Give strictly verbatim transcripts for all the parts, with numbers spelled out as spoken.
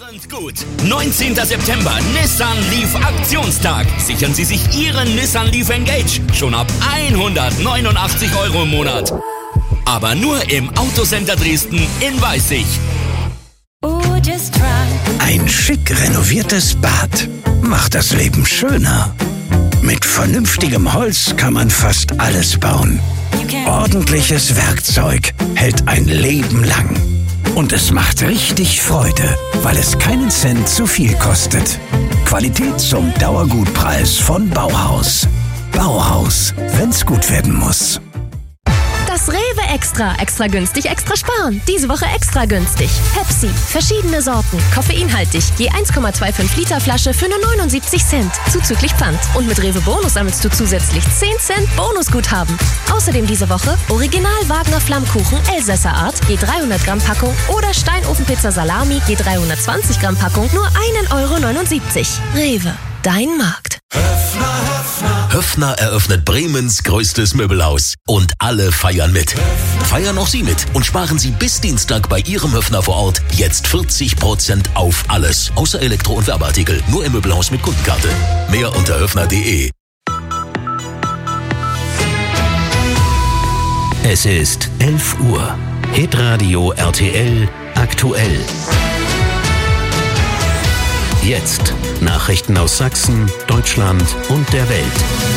Und gut. neunzehnter September, Nissan Leaf Aktionstag. Sichern Sie sich Ihren Nissan Leaf Engage schon ab hundertneunundachtzig Euro im Monat. Aber nur im Autocenter Dresden in Weißig. Ein schick renoviertes Bad macht das Leben schöner. Mit vernünftigem Holz kann man fast alles bauen. Ordentliches Werkzeug hält ein Leben lang. Und es macht richtig Freude, weil es keinen Cent zu viel kostet. Qualität zum Dauergutpreis von Bauhaus. Bauhaus, wenn's gut werden muss. Das Rewe Extra. Extra günstig, extra sparen. Diese Woche extra günstig. Pepsi. Verschiedene Sorten. Koffeinhaltig. Je eins Komma fünfundzwanzig Liter Flasche für nur neunundsiebzig Cent. Zuzüglich Pfand. Und mit Rewe Bonus sammelst du zusätzlich zehn Cent Bonusguthaben. Außerdem diese Woche Original Wagner Flammkuchen Elsässer Art. Je dreihundert Gramm Packung. Oder Steinofenpizza Salami. Je dreihundertzwanzig Gramm Packung. Nur ein Euro neunundsiebzig. Rewe. Dein Markt. Höffner, Höffner. Höffner eröffnet Bremens größtes Möbelhaus. Und alle feiern mit. Feiern auch Sie mit und sparen Sie bis Dienstag bei Ihrem Höffner vor Ort jetzt vierzig Prozent auf alles. Außer Elektro- und Werbeartikel. Nur im Möbelhaus mit Kundenkarte. Mehr unter höffner punkt de. Es ist elf Uhr. Hitradio R T L aktuell. Jetzt Nachrichten aus Sachsen, Deutschland und der Welt.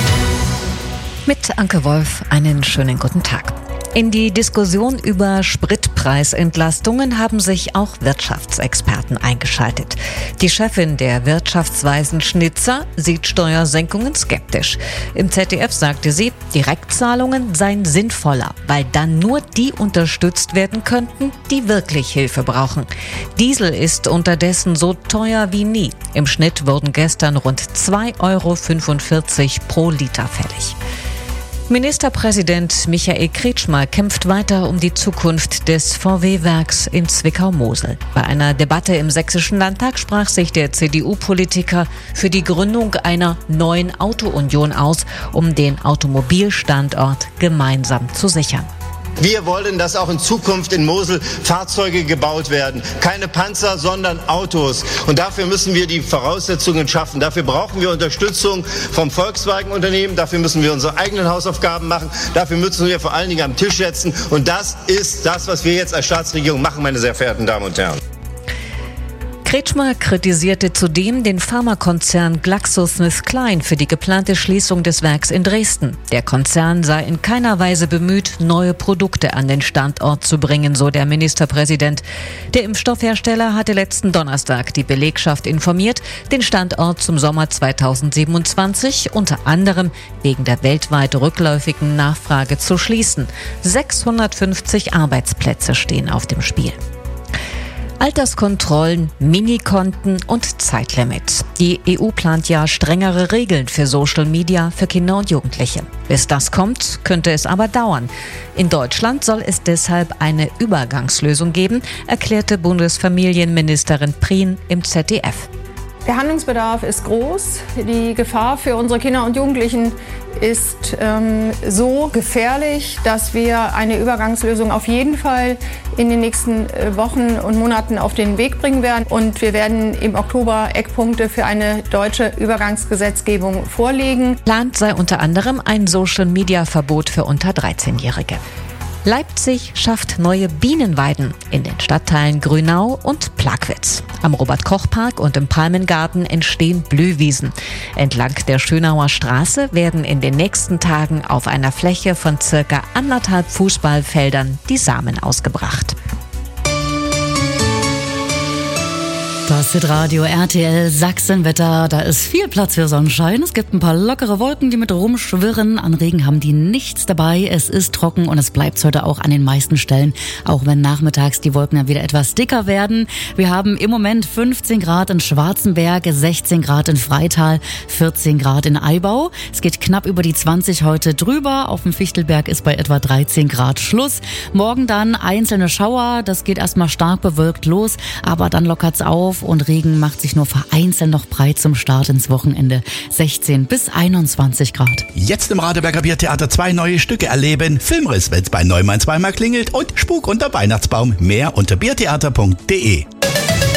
Mit Anke Wolf einen schönen guten Tag. In die Diskussion über Spritpreisentlastungen haben sich auch Wirtschaftsexperten eingeschaltet. Die Chefin der Wirtschaftsweisen Schnitzer sieht Steuersenkungen skeptisch. Im Z D F sagte sie, Direktzahlungen seien sinnvoller, weil dann nur die unterstützt werden könnten, die wirklich Hilfe brauchen. Diesel ist unterdessen so teuer wie nie. Im Schnitt wurden gestern rund zwei Euro fünfundvierzig pro Liter fällig. Ministerpräsident Michael Kretschmer kämpft weiter um die Zukunft des V W-Werks in Zwickau-Mosel. Bei einer Debatte im Sächsischen Landtag sprach sich der C D U-Politiker für die Gründung einer neuen Auto-Union aus, um den Automobilstandort gemeinsam zu sichern. Wir wollen, dass auch in Zukunft in Mosel Fahrzeuge gebaut werden. Keine Panzer, sondern Autos. Und dafür müssen wir die Voraussetzungen schaffen. Dafür brauchen wir Unterstützung vom Volkswagen-Unternehmen. Dafür müssen wir unsere eigenen Hausaufgaben machen. Dafür müssen wir vor allen Dingen am Tisch setzen. Und das ist das, was wir jetzt als Staatsregierung machen, meine sehr verehrten Damen und Herren. Kretschmer kritisierte zudem den Pharmakonzern GlaxoSmithKline für die geplante Schließung des Werks in Dresden. Der Konzern sei in keiner Weise bemüht, neue Produkte an den Standort zu bringen, so der Ministerpräsident. Der Impfstoffhersteller hatte letzten Donnerstag die Belegschaft informiert, den Standort zum Sommer zweitausendsiebenundzwanzig unter anderem wegen der weltweit rückläufigen Nachfrage zu schließen. sechshundertfünfzig Arbeitsplätze stehen auf dem Spiel. Alterskontrollen, Minikonten und Zeitlimits. Die E U plant ja strengere Regeln für Social Media für Kinder und Jugendliche. Bis das kommt, könnte es aber dauern. In Deutschland soll es deshalb eine Übergangslösung geben, erklärte Bundesfamilienministerin Prien im Z D F. Der Handlungsbedarf ist groß. Die Gefahr für unsere Kinder und Jugendlichen ist ähm, so gefährlich, dass wir eine Übergangslösung auf jeden Fall in den nächsten Wochen und Monaten auf den Weg bringen werden. Und wir werden im Oktober Eckpunkte für eine deutsche Übergangsgesetzgebung vorlegen. Geplant sei unter anderem ein Social-Media-Verbot für unter dreizehnjährige. Leipzig schafft neue Bienenweiden in den Stadtteilen Grünau und Plagwitz. Am Robert-Koch-Park und im Palmengarten entstehen Blühwiesen. Entlang der Schönauer Straße werden in den nächsten Tagen auf einer Fläche von circa anderthalb Fußballfeldern die Samen ausgebracht. Das Hitradio R T L Sachsenwetter. Da ist viel Platz für Sonnenschein. Es gibt ein paar lockere Wolken, die mit rumschwirren. An Regen haben die nichts dabei. Es ist trocken und es bleibt heute auch an den meisten Stellen. Auch wenn nachmittags die Wolken dann wieder etwas dicker werden. Wir haben im Moment fünfzehn Grad in Schwarzenberg, sechzehn Grad in Freital, vierzehn Grad in Eibau. Es geht knapp über die zwanzig heute drüber. Auf dem Fichtelberg ist bei etwa dreizehn Grad Schluss. Morgen dann einzelne Schauer. Das geht erstmal stark bewölkt los, aber dann lockert's auf. Und Regen macht sich nur vereinzelt noch breit zum Start ins Wochenende. sechzehn bis einundzwanzig Grad. Jetzt im Radeberger Biertheater zwei neue Stücke erleben. Filmriss, wenn's bei Neumann zweimal klingelt und Spuk unter Weihnachtsbaum. Mehr unter biertheater punkt de.